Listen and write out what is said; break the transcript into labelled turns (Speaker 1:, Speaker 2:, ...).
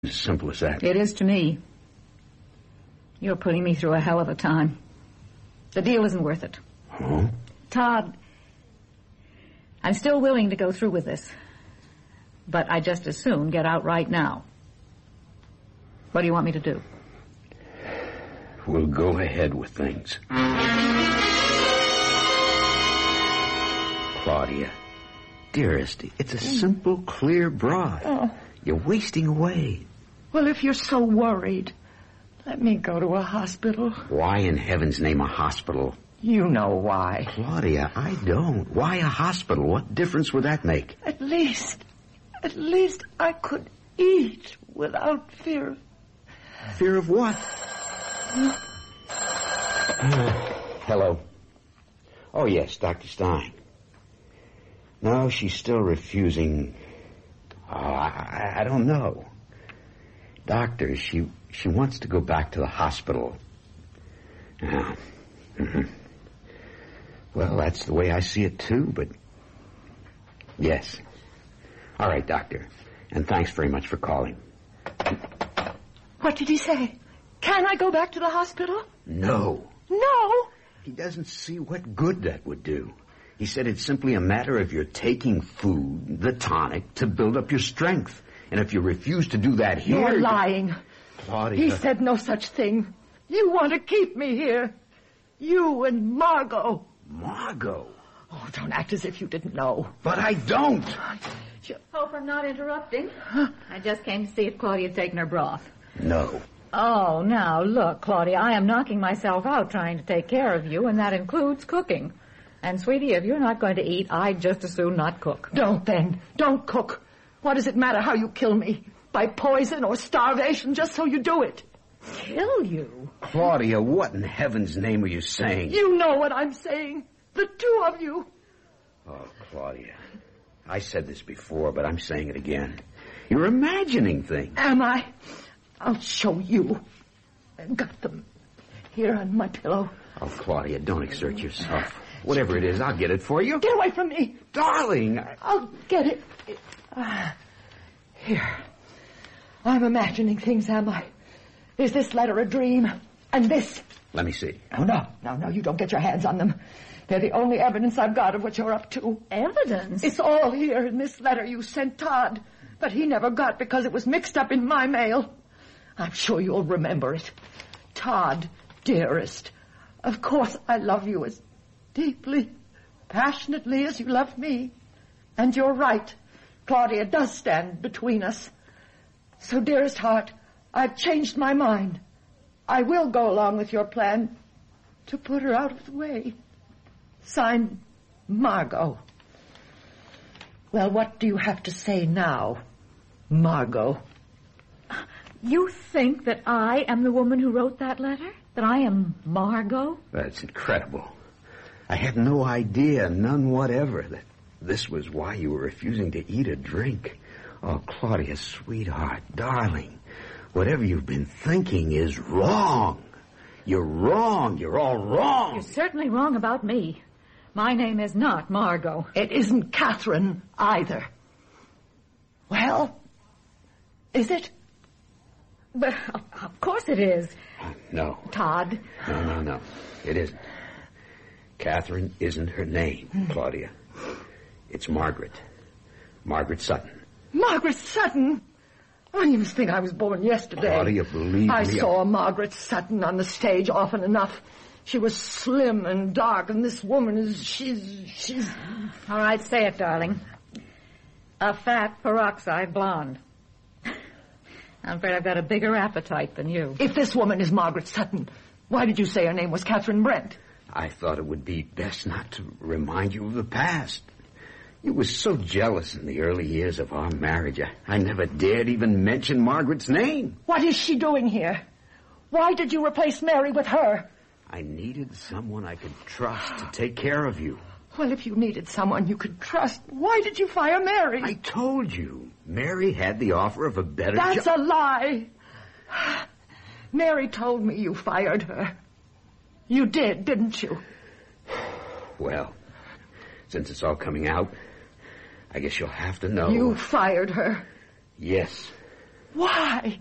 Speaker 1: As simple as that.
Speaker 2: It is to me. You're putting me through a hell of a time. The deal isn't worth it.
Speaker 1: Huh?
Speaker 2: Todd, I'm still willing to go through with this. But I just as soon get out right now. What do you want me to do?
Speaker 1: We'll go ahead with things. Claudia, dearest, it's a simple, clear broth.
Speaker 3: Oh.
Speaker 1: You're wasting away.
Speaker 3: Well, if you're so worried, let me go to a hospital.
Speaker 1: Why in heaven's name a hospital?
Speaker 3: You know why.
Speaker 1: Claudia, I don't. Why a hospital? What difference would that make?
Speaker 3: At least I could eat without fear.
Speaker 1: Fear of what? Hello. Oh, yes, Dr. Stein. No, she's still refusing. Oh, I don't know. Doctor, she wants to go back to the hospital. Well, that's the way I see it, too, but... Yes. All right, Doctor. And thanks very much for calling.
Speaker 3: What did he say? Can I go back to the hospital?
Speaker 1: No.
Speaker 3: No?
Speaker 1: He doesn't see what good that would do. He said it's simply a matter of your taking food, the tonic, to build up your strength. And if you refuse to do that here...
Speaker 3: You're lying.
Speaker 1: Claudia...
Speaker 3: He said no such thing. You want to keep me here. You and Margot.
Speaker 1: Margot?
Speaker 3: Oh, don't act as if you didn't know.
Speaker 1: But I don't.
Speaker 2: Hope I'm not interrupting. I just came to see if Claudia'd taken her broth.
Speaker 1: No.
Speaker 2: Oh, now, look, Claudia, I am knocking myself out trying to take care of you, and that includes cooking. And, sweetie, if you're not going to eat, I'd just as soon not cook.
Speaker 3: Don't, then. Don't cook. What does it matter how you kill me? By poison or starvation, just so you do it.
Speaker 2: Kill you?
Speaker 1: Claudia, what in heaven's name are you saying?
Speaker 3: You know what I'm saying. The two of you.
Speaker 1: Oh, Claudia. I said this before, but I'm saying it again. You're imagining things.
Speaker 3: Am I? I'll show you. I've got them here on my pillow.
Speaker 1: Oh, Claudia, don't exert yourself. Whatever it is, I'll get it for you.
Speaker 3: Get away from me.
Speaker 1: Darling.
Speaker 3: I'll get it. Here. I'm imagining things, am I? Is this letter a dream? And this?
Speaker 1: Let me see.
Speaker 3: Oh, no, you don't get your hands on them. They're the only evidence I've got of what you're up to.
Speaker 2: Evidence?
Speaker 3: It's all here in this letter you sent Todd, but he never got because it was mixed up in my mail. I'm sure you'll remember it. Todd, dearest, of course I love you as deeply, passionately as you love me. And you're right. Claudia does stand between us. So, dearest heart, I've changed my mind. I will go along with your plan to put her out of the way. Signed, Margot. Well, what do you have to say now, Margot?
Speaker 2: You think that I am the woman who wrote that letter? That I am Margot?
Speaker 1: That's incredible. I had no idea, none whatever, that this was why you were refusing to eat or drink. Oh, Claudia, sweetheart, darling, whatever you've been thinking is wrong. You're wrong. You're all wrong.
Speaker 2: You're certainly wrong about me. My name is not Margot.
Speaker 3: It isn't Catherine either. Well, is it?
Speaker 2: But of course it is.
Speaker 1: No.
Speaker 2: Todd.
Speaker 1: No. It isn't. Catherine isn't her name, Claudia. It's Margaret. Margaret Sutton.
Speaker 3: Margaret Sutton? Oh, you must think I was born yesterday.
Speaker 1: Claudia, believe me.
Speaker 3: I saw Margaret Sutton on the stage often enough. She was slim and dark, and this woman is... She's...
Speaker 2: All right, say it, darling. A fat peroxide blonde. I'm afraid I've got a bigger appetite than you.
Speaker 3: If this woman is Margaret Sutton, why did you say her name was Catherine Brent?
Speaker 1: I thought it would be best not to remind you of the past. You were so jealous in the early years of our marriage. I never dared even mention Margaret's name.
Speaker 3: What is she doing here? Why did you replace Mary with her?
Speaker 1: I needed someone I could trust to take care of you.
Speaker 3: Well, if you needed someone you could trust, why did you fire Mary?
Speaker 1: I told you. Mary had the offer of a better job.
Speaker 3: That's a lie. Mary told me you fired her. You did, didn't you?
Speaker 1: Well, since it's all coming out, I guess you'll have to know.
Speaker 3: You fired her.
Speaker 1: Yes.
Speaker 3: Why?